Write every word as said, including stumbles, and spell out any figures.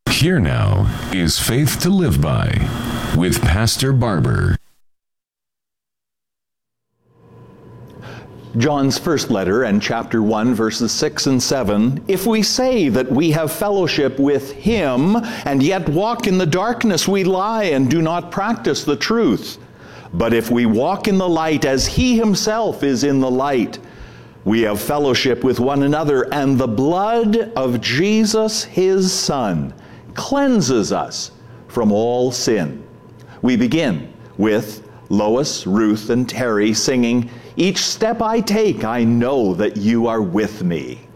Here now is Faith to Live By with Pastor Barber. John's first letter and chapter one, verses six and seven. If we say that we have fellowship with him and yet walk in the darkness, we lie and do not practice the truth. But if we walk in the light as he himself is in the light, we have fellowship with one another, and the blood of Jesus, his Son, cleanses us from all sin. We begin with Lois, Ruth, and Terry singing, "Each step I take, I know that you are with me."